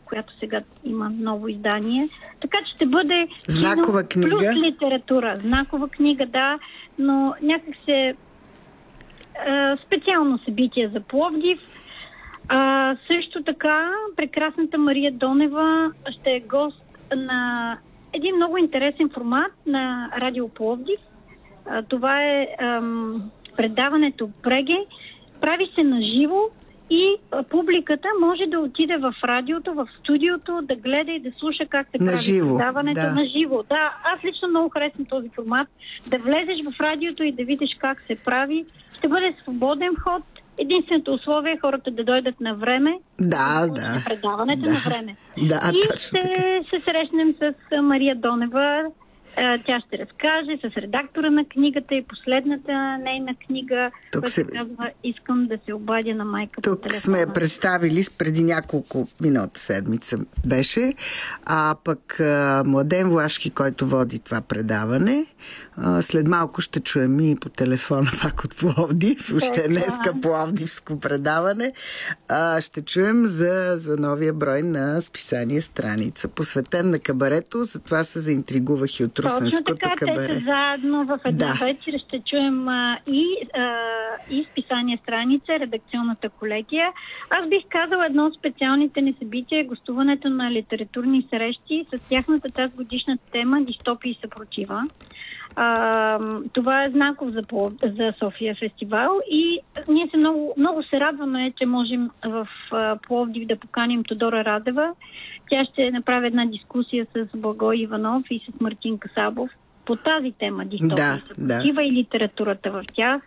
която сега има ново издание. Така че ще бъде знакова книга. Плюс литература. Знакова книга, да, но някак се специално събитие за Пловдив. Също така, прекрасната Мария Донева ще е гост на един много интересен формат на Радио Пловдив. Това е предаването Преге. Прави се на живо и публиката може да отиде в радиото, в студиото, да гледа и да слуша как се прави предаването на живо. Да, аз лично много харесвам този формат. Да влезеш в радиото и да видиш как се прави. Ще бъде свободен вход. Единственото условие е хората да дойдат на време. Да. Предаването на време. Да, и ще се срещнем с Мария Донева. Тя ще разкаже с редактора на книгата и последната нейна книга, която казва "Искам да се обадя на майка по телефона". Тук сме представили преди няколко минути, седмица беше, а пък Младен Влашки, който води това предаване, след малко ще чуем и по телефона пак от Пловдив, още днеска пловдивско предаване, ще чуем за новия брой на списание Страница, посветен на кабарето, затова се заинтригувах и от русенското кабаре. Те са заедно в една вечер. Ще чуем и списание Страница, редакционната колегия. Аз бих казала, едно от специалните ни събития е гостуването на литературни срещи с тяхната тази годишна тема "Дистопия и съпротива". Това е знаков за София фестивал и ние се много се радваме, че можем в Пловдив да поканим Тодора Радева. Тя ще направи една дискусия с Благой Иванов и с Мартин Касабов по тази тема "Дистопия и съпротива" и литературата в тях.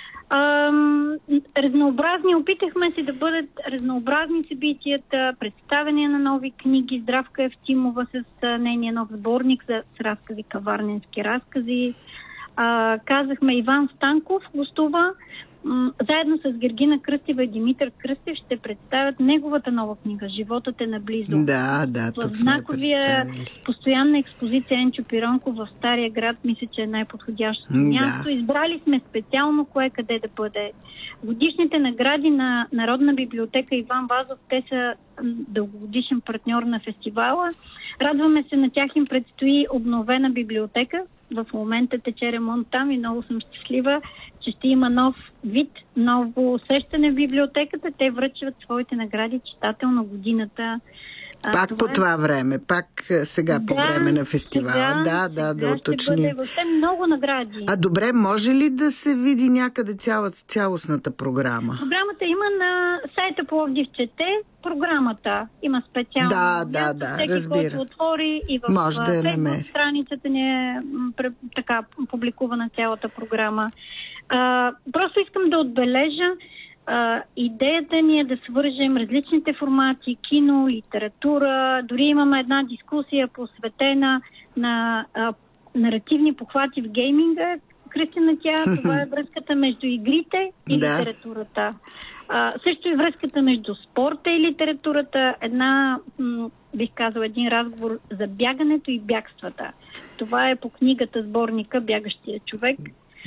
Опитахме се да бъдат разнообразни събитията, представяне на нови книги. Здравка Евтимова с нейния нов сборник с разкази, каварненски разкази. Казахме, Иван Станков гостува. Заедно с Гергина Кръстева и Димитър Кръстев ще представят неговата нова книга "Животът е наблизо". Да, в знаковия постоянна експозиция Енчо Пиронков в Стария град, мисля, че е най-подходящото място. Избрали сме специално къде да бъде. Годишните награди на Народна библиотека Иван Вазов, те са дългогодишен партньор на фестивала. Радваме се, на тях им предстои обновена библиотека. В момента тече ремонт там и много съм щастлива, че ще има нов вид, ново усещане в библиотеката. Те връчват своите награди "Читател на годината". Пак по това време, пак сега по време на фестивала. Да уточним. Ще бъде въобще много награди. Добре, може ли да се види някъде цялостната програма? Програмата има на сайта Пловдив чете. Програмата има специално. Разбира. Който отвори и в Facebook страницата ни е така публикувана цялата програма. Просто искам да отбележа, идеята ни е да свържем различните формати, кино, литература. Дори имаме една дискусия посветена на наративни похвати в гейминга. Кристина, това е връзката между игрите и литературата. Също и връзката между спорта и литературата. Бих казала, един разговор за бягането и бягствата. Това е по книгата сборника "Бягащия човек".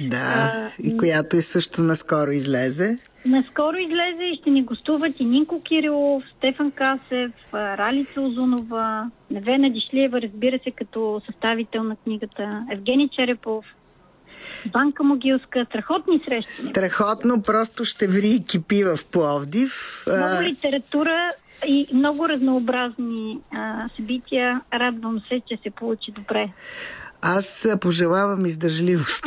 И която и също наскоро излезе. Наскоро излезе и ще ни гостуват и Нинко Кирилов, Стефан Касев, Ралица Озунова, Невена Дишлиева, разбира се, като съставител на книгата, Евгений Черепов, Банка Могилска. Страхотни срещи. Страхотно, просто ще ври и кипи в Пловдив. Много литература и много разнообразни събития. Радвам се, че се получи добре. Аз пожелавам издържливост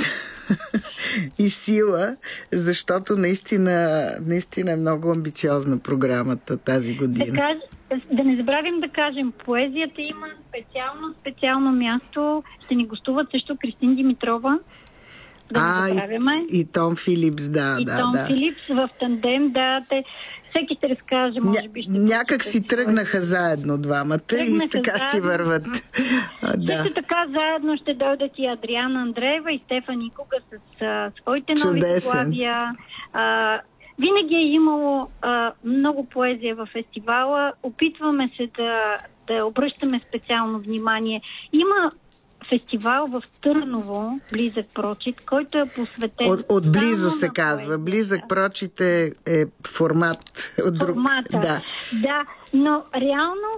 и сила, защото наистина е много амбициозна програмата тази година. Да не забравим да кажем, поезията има специално място. Ще ни гостуват също Кристин Димитрова. И Том Филипс, Том Филипс в тандем, всеки ще разкаже, може би. Някак си тръгнаха заедно двамата и така си върват. Също така заедно ще дойдат и Адриана Андреева и Стефан Икуга с своите нови заглавия. Винаги е имало много поезия във фестивала. Опитваме се да обръщаме специално внимание. Има фестивал в Търново, Близък прочит, който е посветен... Отблизо се казва. Близък прочит е формат. Формата. Да, но реално